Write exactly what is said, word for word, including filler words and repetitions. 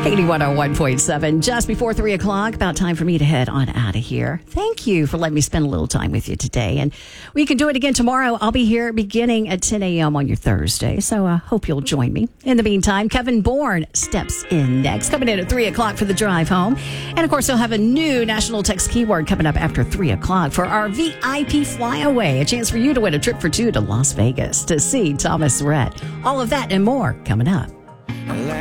eighty-one oh one point seven, just before three o'clock. About time for me to head on out of here. Thank you for letting me spend a little time with you today. And we can do it again tomorrow. I'll be here beginning at ten a.m. on your Thursday. So I uh, hope you'll join me. In the meantime, Kevin Bourne steps in next, coming in at three o'clock for the drive home. And of course, he'll have a new national text keyword coming up after three o'clock for our V I P flyaway. A chance for you to win a trip for two to Las Vegas to see Thomas Rhett. All of that and more coming up.